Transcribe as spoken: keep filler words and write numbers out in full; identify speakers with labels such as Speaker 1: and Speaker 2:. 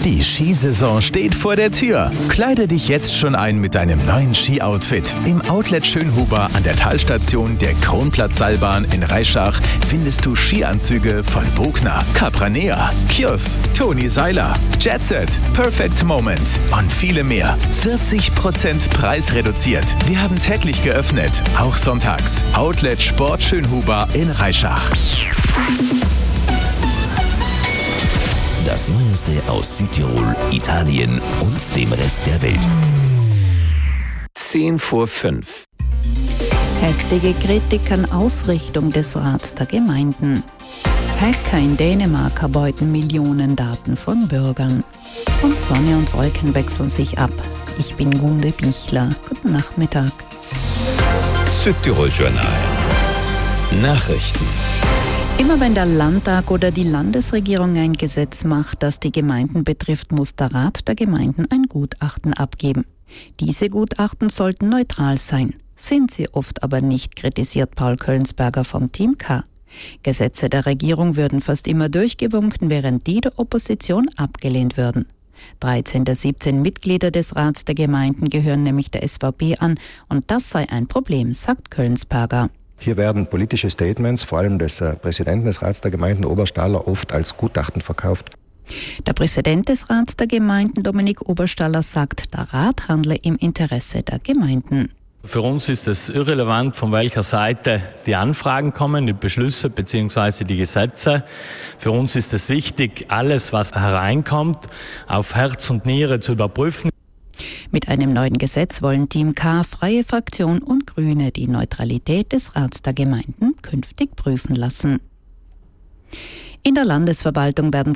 Speaker 1: Die Skisaison steht vor der Tür. Kleide dich jetzt schon ein mit deinem neuen Ski-Outfit. Im Outlet Schönhuber an der Talstation der Kronplatz-Seilbahn in Reischach findest du Skianzüge von Bogner, Capranea, Kjos, Toni Seiler, Jetset, Perfect Moment und viele mehr. vierzig Prozent preisreduziert. Wir haben täglich geöffnet, auch sonntags. Outlet Sport Schönhuber in Reischach.
Speaker 2: Das Neueste aus Südtirol, Italien und dem Rest der Welt.
Speaker 1: zehn vor fünf.
Speaker 3: Heftige Kritik an Ausrichtung des Rats der Gemeinden. Hacker in Dänemark erbeuten Millionen Daten von Bürgern. Und Sonne und Wolken wechseln sich ab. Ich bin Gunde Bichler. Guten Nachmittag.
Speaker 2: Südtirol Journal. Nachrichten.
Speaker 3: Immer wenn der Landtag oder die Landesregierung ein Gesetz macht, das die Gemeinden betrifft, muss der Rat der Gemeinden ein Gutachten abgeben. Diese Gutachten sollten neutral sein, sind sie oft aber nicht, kritisiert Paul Kölnsberger vom Team K. Gesetze der Regierung würden fast immer durchgewunken, während die der Opposition abgelehnt würden. dreizehn der siebzehn Mitglieder des Rats der Gemeinden gehören nämlich der S V P an und das sei ein Problem, sagt Kölnsberger.
Speaker 4: Hier werden politische Statements, vor allem des äh, Präsidenten des Rats der Gemeinden, Oberstaller, oft als Gutachten verkauft.
Speaker 3: Der Präsident des Rats der Gemeinden, Dominik Oberstaller, sagt, der Rat handle im Interesse der Gemeinden.
Speaker 5: Für uns ist es irrelevant, von welcher Seite die Anfragen kommen, die Beschlüsse bzw. die Gesetze. Für uns ist es wichtig, alles, was hereinkommt, auf Herz und Niere zu überprüfen.
Speaker 3: Mit einem neuen Gesetz wollen Team K, Freie Fraktion und Grüne die Neutralität des Rats der Gemeinden künftig prüfen lassen. In der Landesverwaltung werden